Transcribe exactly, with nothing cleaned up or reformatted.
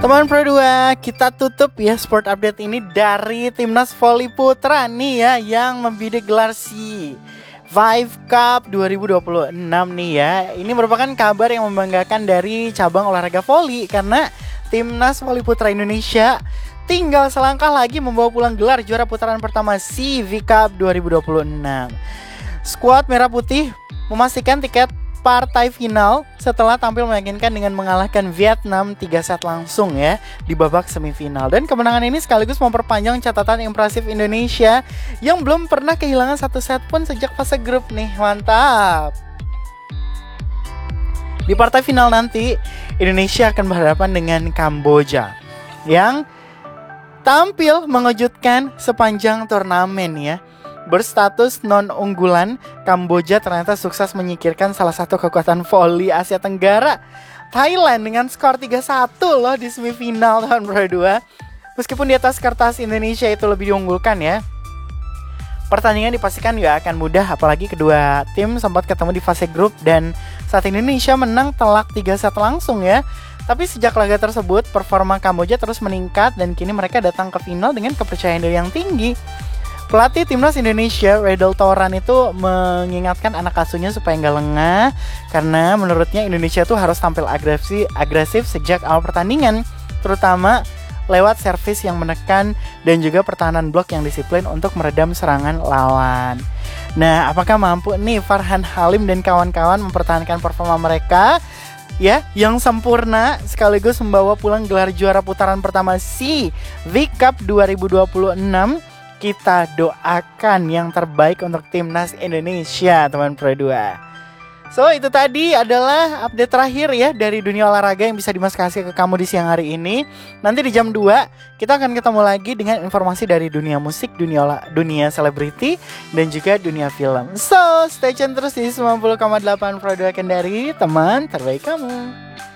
Teman Pro dua, kita tutup ya sport update ini dari Timnas Voli Putra nih ya, yang membidik gelar SEA Five Cup dua ribu dua puluh enam nih ya. Ini merupakan kabar yang membanggakan dari cabang olahraga voli, karena Timnas Voli Putra Indonesia tinggal selangkah lagi membawa pulang gelar juara putaran pertama SEA V Cup dua ribu dua puluh enam. Skuad Merah Putih memastikan tiket partai final setelah tampil meyakinkan dengan mengalahkan Vietnam tiga set langsung ya di babak semifinal. Dan kemenangan ini sekaligus memperpanjang catatan impresif Indonesia yang belum pernah kehilangan satu set pun sejak fase grup nih. Mantap. Di partai final nanti Indonesia akan berhadapan dengan Kamboja yang tampil mengejutkan sepanjang turnamen ya. Berstatus non-unggulan, Kamboja ternyata sukses menyingkirkan salah satu kekuatan voli Asia Tenggara, Thailand, dengan skor tiga satu loh di semifinal tahun dua ribu dua puluh dua. Meskipun di atas kertas Indonesia itu lebih diunggulkan ya, pertandingan dipastikan juga akan mudah, apalagi kedua tim sempat ketemu di fase grup dan saat Indonesia menang telak tiga set langsung ya. Tapi sejak laga tersebut, performa Kamboja terus meningkat dan kini mereka datang ke final dengan kepercayaan diri yang tinggi. Pelatih Timnas Indonesia, Redel Toran, itu mengingatkan anak asuhnya supaya nggak lengah, karena menurutnya Indonesia tuh harus tampil agresif, agresif sejak awal pertandingan, terutama lewat servis yang menekan dan juga pertahanan blok yang disiplin untuk meredam serangan lawan. Nah, apakah mampu nih Farhan Halim dan kawan-kawan mempertahankan performa mereka ya yang sempurna sekaligus membawa pulang gelar juara putaran pertama SEA V Cup dua ribu dua puluh enam? Kita doakan yang terbaik untuk Timnas Indonesia, teman Pro dua. So, itu tadi adalah update terakhir ya dari dunia olahraga yang bisa Dimas kasih ke kamu di siang hari ini. Nanti di jam dua kita akan ketemu lagi dengan informasi dari dunia musik, dunia olah, dunia selebriti, dan juga dunia film. So, stay tune terus di sembilan puluh koma delapan Pro dua Kendari, teman terbaik kamu.